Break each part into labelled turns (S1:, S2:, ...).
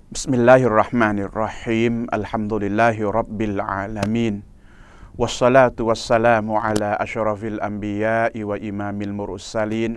S1: بسم الله الرحمن الرحيم الحمد لله رب العالمين والصلاة والسلام على أشرف الأنبياء وإمام المرسلين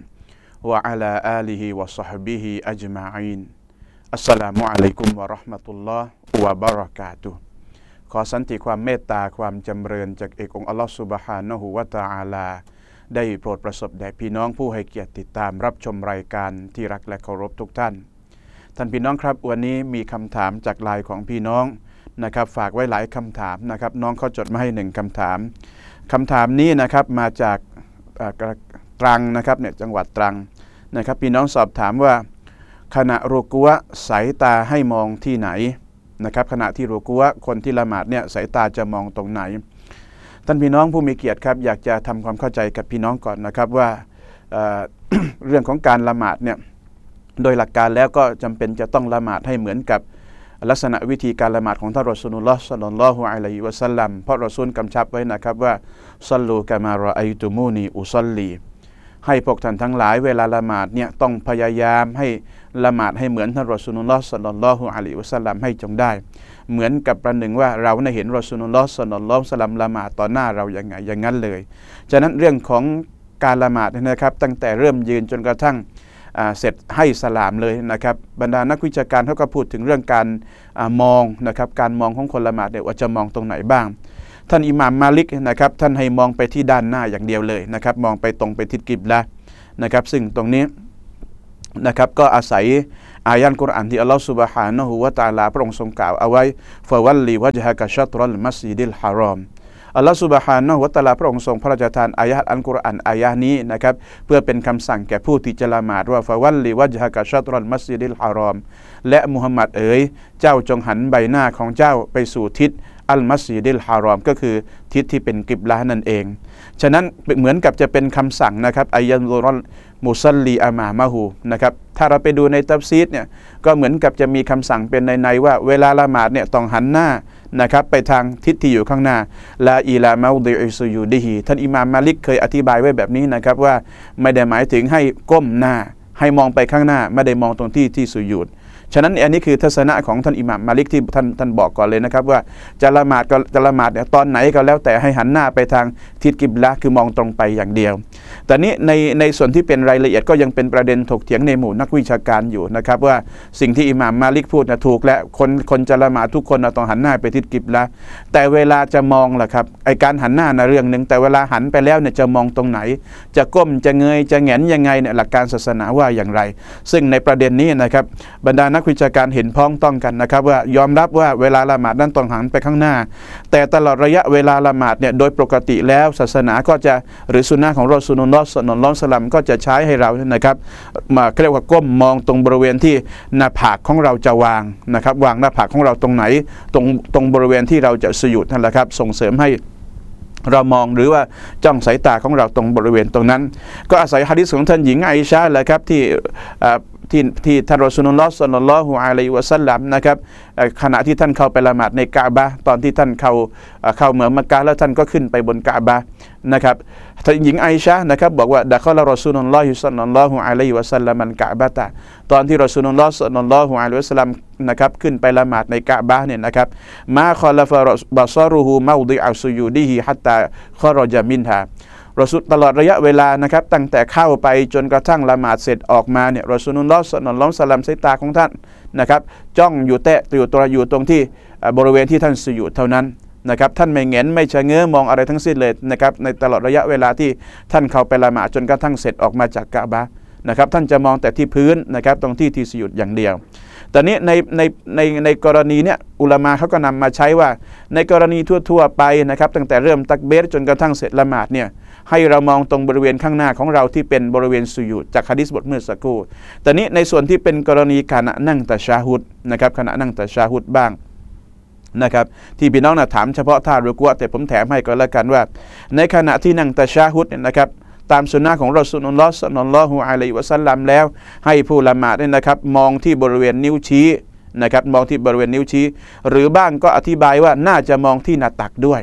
S1: وعلى آله وصحبه أجمعين السلام عليكم ورحمة الله وبركاته ขอสันติความเมตตาความจำเริญจากเอกองค์อัลลอฮฺซุบฮานะฮูวะตะอาลาได้โปรดประสบแด่พี่น้องผู้ให้เกียรติติดตามรับชมรายการที่รักและเคารพทุกท่านท่านพี่น้องครับวันนี้มีคำถามจากไลน์ของพี่น้องนะครับฝากไว้หลายคำถามนะครับน้องเขาจดมาให้1คำถามนี้นะครับมาจากตรังนะครับเนี่ยจังหวัดตรังนะครับพี่น้องสอบถามว่าขณะรุกัวสายตาให้มองที่ไหนนะครับขณะที่รุกัวคนที่ละหมาดเนี่ยสายตาจะมองตรงไหนท่านพี่น้องผู้มีเกียรติครับอยากจะทำความเข้าใจกับพี่น้องก่อนนะครับว่า เรื่องของการละหมาดเนี่ยโดยหลักการแล้วก็จำเป็นจะต้องละหมาดให้เหมือนกับลักษณะวิธีการละหมาดของท่านรอซูลุลลอฮ์ ศ็อลลัลลอฮุอะลัยฮิวะซัลลัมเพราะรอซูลกำชับไว้นะครับว่าศ็อลลูกะมารออัยตุมูนีอุศอลลีให้พวกท่านทั้งหลายเวลาละหมาดเนี่ยต้องพยายามให้ละหมาดให้เหมือนท่านรอซูลุลลอฮ์ ศ็อลลัลลอฮุอะลัยฮิวะซัลลัมให้จงได้เหมือนกับประหนึ่งว่าเราเห็นรอซูลุลลอฮ์ ศ็อลลัลลอฮุอะลัยฮิวะซัลลัมละหมาดต่อหน้าเราอย่างนั้นเลยฉะนั้นเรื่องของการละหมาดนะครับตั้งแต่เริ่มยืนจนกระทั่งเสร็จให้สลามเลยนะครับบรรดานักวิชาการเขาก็พูดถึงเรื่องการมองนะครับการมองของคนละหมาดเนี่ยว่าจะมองตรงไหนบ้างท่านอิหม่ามมาลิกนะครับท่านให้มองไปที่ด้านหน้าอย่างเดียวเลยนะครับมองไปตรงไปทิศกิบละนะครับซึ่งตรงนี้นะครับก็อาศัยอายะห์กุรอานที่อัลลอฮฺซุบฮานะฮูวะตะอาลาพระองค์ทรงกล่าวเอาไว้ฟะวัลลีวะจฮะกะชัตรัลมัสยิดิลฮารอมอัลลอฮฺซุบฮานะฮูวะตะอาลาพระองค์ทรงพระราชทานอายะห์อัลกุรอานอายะห์นี้นะครับเพื่อเป็นคำสั่งแก่ผู้ที่จะละหมาดว่าฟะวัลลีวะจฮะกะชัตรัลมัสยิดิลฮารอมและมุฮัมมัดเอ๋ยเจ้าจงหันใบหน้าของเจ้าไปสู่ทิศอัลมัสยิดิลฮารอมก็คือทิศที่เป็นกิบละห์นั่นเองฉะนั้นเหมือนกับจะเป็นคำสั่งนะครับอายันซุรอลมุซัลลีอามามะฮูนะครับถ้าเราไปดูในตัฟซีรเนี่ยก็เหมือนกับจะมีคำสั่งเป็นในว่าเวลาละหมาดเนี่ยต้องหันหน้านะครับไปทางทิศที่อยู่ข้างหน้าลาอีลามาอุดิอิซุยูดิฮีท่านอิหม่ามมาลิกเคยอธิบายไว้แบบนี้นะครับว่าไม่ได้หมายถึงให้ก้มหน้าให้มองไปข้างหน้าไม่ได้มองตรงที่สุญูดฉะนั้นอันนี้คือทัศนะของท่านอิหม่ามมาลิกที่ท่านบอกก่อนเลยนะครับว่าจะละหมาดเนี่ยตอนไหนก็แล้วแต่ให้หันหน้าไปทางทิศกิบละห์คือมองตรงไปอย่างเดียวแต่นี้ในส่วนที่เป็นรายละเอียดก็ยังเป็นประเด็นถกเถียงในหมู่นักวิชาการอยู่นะครับว่าสิ่งที่อิหม่ามมาลิกพูดนะถูกและคนจะละหมาดทุกคนต้องหันหน้าไปทิศกิบละห์แต่เวลาจะมองล่ะครับไอการหันหน้านะเรื่องนึงแต่เวลาหันไปแล้วเนี่ยจะมองตรงไหนจะก้มจะเงยจะแหงนยังไงเนี่ยหลักการศาสนาว่าอย่างไรซึ่งในประเด็นนี้นะครับบรรดานักวิชาการเห็นพ้องต้องกันนะครับว่ายอมรับว่าเวลาละหมาดนั้นต้องหันไปข้างหน้าแต่ตลอดระยะเวลาละหมาดเนี่ยโดยปกติแล้วศาสนาก็จะหรือสุนนะของรอซูลุลลอฮ์ ศ็อลลัลลอฮุอะลัยฮิวะซัลลัมก็จะใช้ให้เรานะครับมาเรียกว่าก้มมองตรงบริเวณที่หน้าผากของเราจะวางนะครับวางหน้าผากของเราตรงไหนตรงบริเวณที่เราจะสุญูดนั่นแหละครับส่งเสริมให้เรามองหรือว่าจ้องสายตาของเราตรงบริเวณตรงนั้นก็อาศัยหะดีษของท่านหญิงไอชาแหละครับที่ท่านรอซูลุลลอฮ์ ศ็อลลัลลอฮุอะลัยฮิวะซัลลัมนะครับขณะที่ท่านเข้าไปละหมาดในกะอ์บะห์ตอนที่ท่านเข้าเมืองมักกะฮ์แล้วท่านก็ขึ้นไปบนกะอ์บะห์นะครับท่านหญิงไอชานะครับบอกว่าดะคอละรอซูลุลลอฮ์ ศ็อลลัลลอฮุอะลัยฮิวะซัลลัมอัลกะอ์บะตะตอนที่รอซูลุลลอฮ์ ศ็อลลัลลอฮุอะลัยฮิวะซัลลัมนะครับขึ้นไปละหมาดในกะอ์บะห์เนี่ยนะครับมาคอลฟะบะซอรุฮูมาวดิอัสซุยูดิฮิฮัตตาคอรอญะมินฮารอซูลตลอดระยะเวลานะครับตั้งแต่เข้าไปจนกระทั่งละหมาดเสร็จออกมาเนี่ยรอซูลุลลอฮ์ ศ็อลลัลลอฮุอะลัยฮิวะซัลลัมสายตาของท่านนะครับจ้องอยู่ตรงที่บริเวณที่ท่านสุญูดเท่านั้นนะครับท่านไม่แหงนไม่ชะเง้อมองอะไรทั้งสิ้นเลยนะครับในตลอดระยะเวลาที่ท่านเข้าไปละหมาดจนกระทั่งเสร็จออกมาจากกะอ์บะห์นะครับท่านจะมองแต่ที่พื้นนะครับตรงที่สุญูดอย่างเดียวแต่นี้ในกรณีเนี้ยอุลามะเขาก็นำมาใช้ว่าในกรณีทั่วไปนะครับตั้งแต่เริ่มตักบีรจนกระทั่งเสร็จละหมาดเนี่ยให้เรามองตรงบริเวณข้างหน้าของเราที่เป็นบริเวณสุญูดจากหะดีษบทเมื่อสักครู่แต่นี้ในส่วนที่เป็นกรณีขณะนั่งตะชาฮุดนะครับขณะนั่งตะชาฮุดบ้างนะครับที่พี่น้องถามเฉพาะท่ารุกัวแต่ผมแถมให้ก็แล้วกันว่าในขณะที่นั่งตะชาฮุดเนี่ยนะครับตามสุนนะของรอซูลุลลอฮ์ ศ็อลลัลลอฮุอะลัยฮิวะซัลลัมแล้วให้ผู้ละหมาดเนี่ยนะครับมองที่บริเวณนิ้วชี้นะครับมองที่บริเวณนิ้วชี้หรือบ้างก็อธิบายว่าน่าจะมองที่หน้าตักด้วย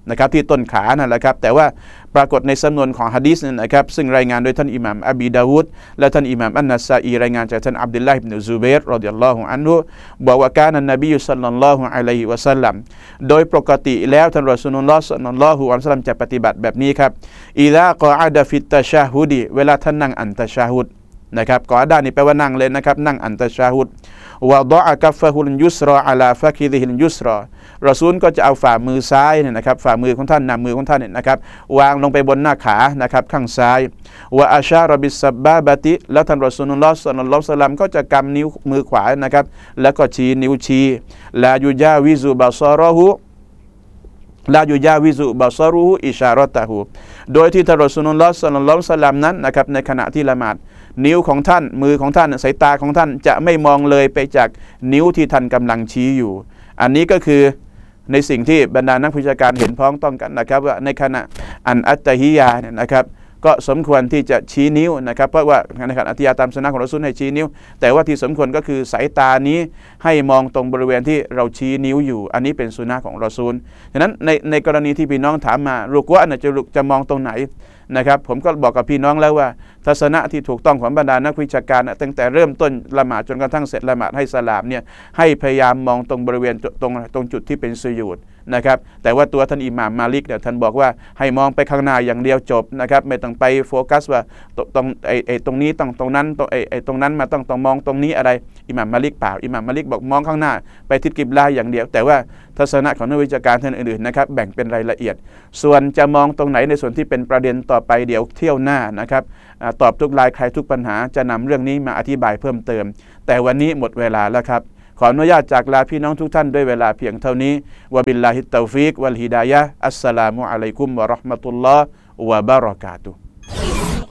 S1: นะครับที่ต้นขานั่นแหละครับแต่ว่าปรากฏในสำนวนของหะดีษนั้นนะครับซึ่งรายงานโดยท่านอิหม่ามอบีดาวูดและท่านอิหม่ามอันนัสซาอีรายงานจากท่านอับดุลลาห์อิบนุซุบัยรรอฎิยัลลอฮุอันฮุบอกว่ากานันนบีศ็อลลัลลอฮุอะลัยฮิวะซัลลัมโดยปกติแล้วท่านรอซูลุลลอฮ์ศ็อลลัลลอฮุอะลัยฮิวะซัลลัมจะปฏิบัติแบบนี้ครับอิซากออะดะฟิตตะชะฮุดเวลาท่านนั่งอันตะชะฮุดนะครับกออะดะนี่แปลว่านั่งเลยนะครับนั่งอันตะชะฮุดวะฎออะกัฟฟะฮุลยุสรออะลาฟะคิซิฮิลยุสรอรอซูลก็จะเอาฝ่ามือซ้ายเนี่ยนะครับฝ่ามือของท่านนำมือของท่านเนี่ยนะครับวางลงไปบนหน้าขานะครับข้างซ้ายวะอาชารบิสซับบาบะติแล้วท่านรอซูลุลลอฮ์ศ็อลลัลลอฮุอะลัยฮิวะซัลลัมก็จะกำนิ้วมือขวานะครับแล้วก็ชี้นิ้วชี้ลายุญาวิซุบะซอรอฮุลายุญาวิซุบะซอรุฮุอิชารอตะฮูโดยที่ท่านรอซูลุลลอฮ์ศ็อลลัลลอฮุอะลัยฮิวะซัลลัมนั้นนะครับในขณะที่ละหมาดนิ้วของท่านมือของท่านสายตาของท่านจะไม่มองเลยไปจากนิ้วที่ท่านกำลังชี้อยู่อันนี้ก็คือในสิ่งที่บรรดานักวิชาการเห็นพ้องต้องกันนะครับว่าในขณะอัตตะฮิยาเนี่ยนะครับก็สมควรที่จะชี้นิ้วนะครับเพราะว่าในขณะอัตยาตามสุนนะของรอซูลให้ชี้นิ้วแต่ว่าที่สมควรก็คือสายตานี้ให้มองตรงบริเวณที่เราชี้นิ้วอยู่อันนี้เป็นสุนนะของรอซูลฉะนั้นในกรณีที่พี่น้องถามมารุกวะเนี่ยจะมองตรงไหนนะครับผมก็บอกกับพี่น้องแล้วว่าทัศนะที่ถูกต้องของบรรดานักวิชาการตั้งแต่เริ่มต้นละหมาดจนกระทั่งเสร็จละหมาดให้สลามเนี่ยให้พยายามมองตรงบริเวณตรงจุดที่เป็นสุญูดนะครับแต่ว่าตัวท่านอิหม่ามมาลิกเนี่ยท่านบอกว่าให้มองไปข้างหน้าอย่างเดียวจบนะครับไม่ต้องไปโฟกัสว่าตรงนี้ต้องตรงนั้นตรงนั้นมาต้องมองตรงนี้อะไรอิหม่ามมาลิกเปล่าอิหม่ามมาลิกบอกมองข้างหน้าไปทิศกิบลาอย่างเดียวแต่ว่าทัศนะของนักวิชาการท่านอื่นๆนะครับแบ่งเป็นรายละเอียดส่วนจะมองตรงไหนในส่วนที่เป็นประเด็นต่อไปเดี๋ยวเที่ยวหน้านะครับตอบทุกรายใครทุกปัญหาจะนำเรื่องนี้มาอธิบายเพิ่มเติมแต่วันนี้หมดเวลาแล้วครับขออนุญาตจากลาพี่น้องทุกท่านด้วยเวลาเพียงเท่านี้วะบิลลาฮิตตอฟิกวัลฮิดายะฮ์อัสสลามุอะลัยกุมวะเราะห์มะตุลลอฮ์วะบะเราะกาตุฮ์